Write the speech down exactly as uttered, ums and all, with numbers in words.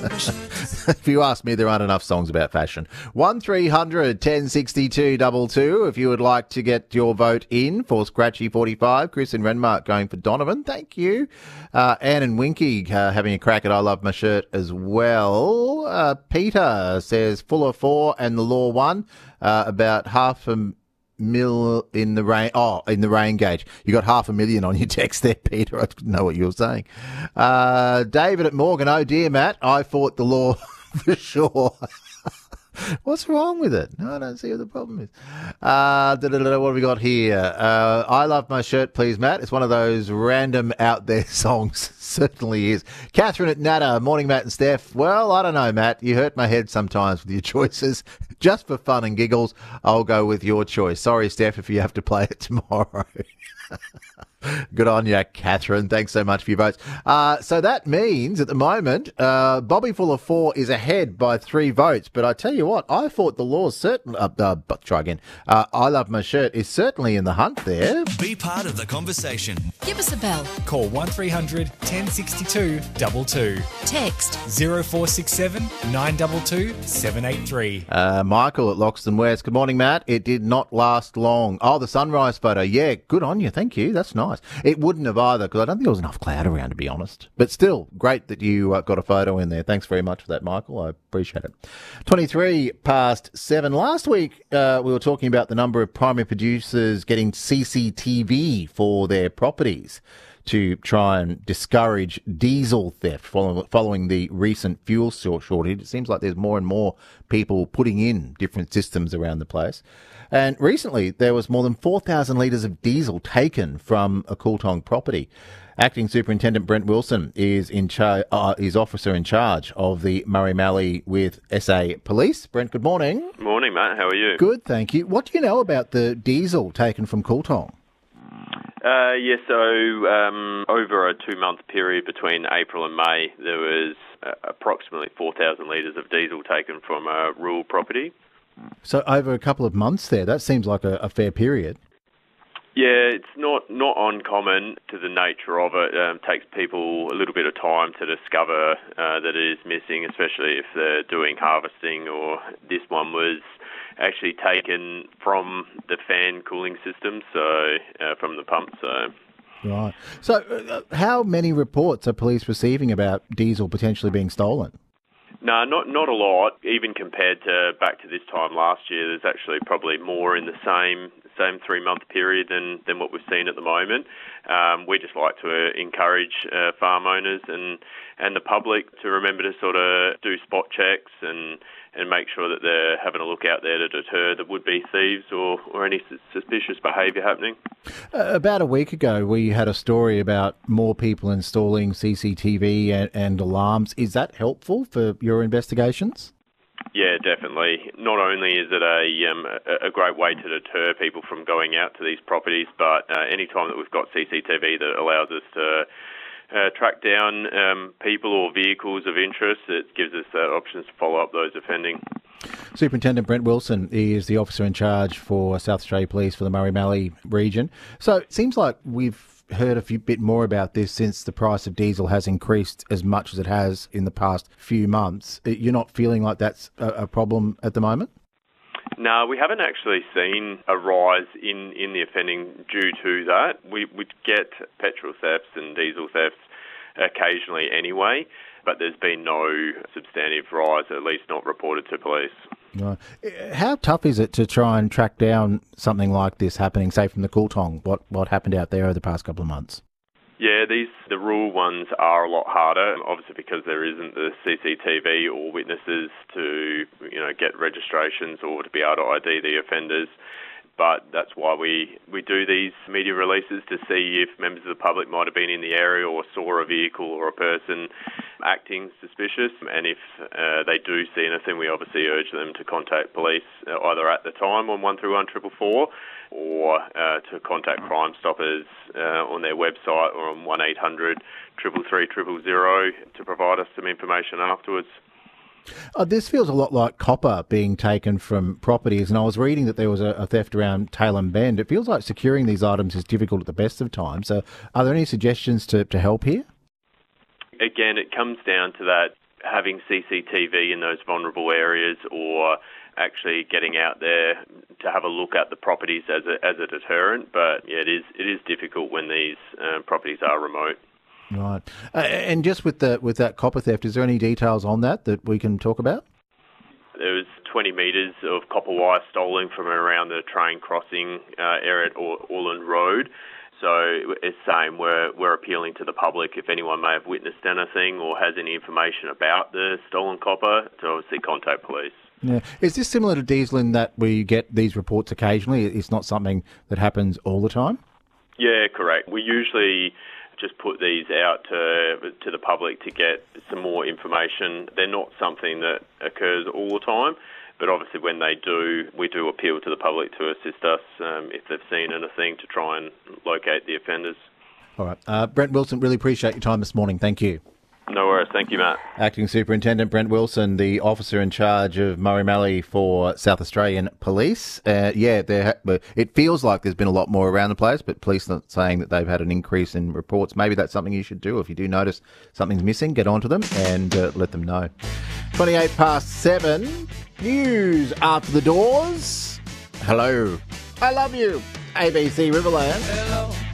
If you ask me, there aren't enough songs about fashion. one three hundred ten sixty-two two two if you would like to get your vote in for Scratchy forty-five. Chris and Renmark going for Donovan. Thank you. Uh, Anne and Winky uh, having a crack at I Love My Shirt as well. Uh, Peter says Fuller four and the Law one. Uh, about half a mil in the rain. Oh, in the rain gauge. You got half a million on your text there, Peter. I didn't know what you were saying. Uh, David at Morgan. Oh dear, Matt. I fought the law for sure. What's wrong with it? No, I don't see what the problem is. Uh, what have we got here? Uh, I Love My Shirt, Please, Matt. It's one of those random out there songs. Certainly is. Catherine at Nada. Morning, Matt and Steph. Well, I don't know, Matt. You hurt my head sometimes with your choices. Just for fun and giggles, I'll go with your choice. Sorry, Steph, if you have to play it tomorrow. Good on you, Catherine. Thanks so much for your votes. Uh, so that means at the moment, uh, Bobby Fuller four is ahead by three votes. But I tell you what, I thought the law's certainly, uh, uh, but try again. Uh, I Love My Shirt is certainly in the hunt there. Be part of the conversation. Give us a bell. Call one three hundred ten sixty-two two two. Text zero four six seven nine two two seven eight three. Uh, Michael at Loxton West. Good morning, Matt. It did not last long. Oh, the sunrise photo. Yeah, good on you. Thank you. That's nice. It wouldn't have either because I don't think there was enough cloud around, to be honest. But still, great that you uh, got a photo in there. Thanks very much for that, Michael. I appreciate it. twenty-three past seven. Last week, uh, we were talking about the number of primary producers getting C C T V for their properties to try and discourage diesel theft following, following the recent fuel shortage. It seems like there's more and more people putting in different systems around the place. And recently, there was more than four thousand litres of diesel taken from a Cooltong property. Acting Superintendent Brent Wilson is in char- uh, is officer in charge of the Murray Mallee with S A Police. Brent, good morning. Morning, Matt. How are you? Good, thank you. What do you know about the diesel taken from Cooltong? Uh, yeah, so um, over a two-month period between April and May, there was uh, approximately four thousand litres of diesel taken from a rural property. So over a couple of months there, that seems like a, a fair period. Yeah, it's not, not uncommon to the nature of it. Um, takes people a little bit of time to discover uh, that it is missing, especially if they're doing harvesting, or this one was actually taken from the fan cooling system, so uh, from the pump. So, right. So uh, how many reports are police receiving about diesel potentially being stolen? No, not not a lot. Even compared to back to this time last year, there's actually probably more in the same same three month period than, than what we've seen at the moment. Um, we just like to uh, encourage uh, farm owners and and the public to remember to sort of do spot checks and and make sure that they're having a look out there to deter the would-be thieves or, or any suspicious behaviour happening. Uh, about a week ago, we had a story about more people installing C C T V and, and alarms. Is that helpful for your investigations? Yeah, definitely. Not only is it a, um, a, a great way to deter people from going out to these properties, but uh, any time that we've got C C T V that allows us to Uh, track down um, people or vehicles of interest, it gives us uh, options to follow up those offending. Superintendent Brent Wilson is the officer in charge for South Australia Police for the Murray Mallee region. So it seems like we've heard a few bit more about this since the price of diesel has increased as much as it has in the past few months. You're not feeling like that's a, a problem at the moment? No, we haven't actually seen a rise in, in the offending due to that. We would get petrol thefts and diesel thefts occasionally anyway, but there's been no substantive rise, at least not reported to police. Right. How tough is it to try and track down something like this happening, say from the Cooltong, what, what happened out there over the past couple of months? Yeah, these the rural ones are a lot harder, obviously because there isn't the C C T V or witnesses to, you know, get registrations or to be able to I D the offenders. But that's why we, we do these media releases, to see if members of the public might have been in the area or saw a vehicle or a person acting suspicious. And if uh, they do see anything, we obviously urge them to contact police uh, either at the time on one three one four four four or uh, to contact Crime Stoppers uh, on their website or on one eight hundred three three three zero zero to provide us some information afterwards. Uh, this feels a lot like copper being taken from properties, and I was reading that there was a, a theft around Tailem Bend. It feels like securing these items is difficult at the best of times. So are there any suggestions to, to help here? Again, it comes down to that having C C T V in those vulnerable areas or actually getting out there to have a look at the properties as a, as a deterrent. But yeah, it is it is difficult when these uh, properties are remote. Right. Uh, and just with the with that copper theft, is there any details on that that we can talk about? There was twenty metres of copper wire stolen from around the train crossing uh, area at Orland Road. So it's saying we're, we're appealing to the public if anyone may have witnessed anything or has any information about the stolen copper to obviously contact police. Yeah. Is this similar to diesel in that we get these reports occasionally? It's not something that happens all the time? Yeah, correct. We usually just put these out to to the public to get some more information. They're not something that occurs all the time, but obviously when they do, we do appeal to the public to assist us um, if they've seen anything to try and locate the offenders. All right. Uh, Brent Wilson, really appreciate your time this morning. Thank you. No worries. Thank you, Matt. Acting Superintendent Brent Wilson, the officer in charge of Murray Mallee for South Australian Police. Uh, yeah, there. Ha- it feels like there's been a lot more around the place, but police are saying that they've had an increase in reports. Maybe that's something you should do. If you do notice something's missing, get onto them and uh, let them know. twenty-eight past seven. News after the doors. Hello. I love you. A B C Riverland. Hello.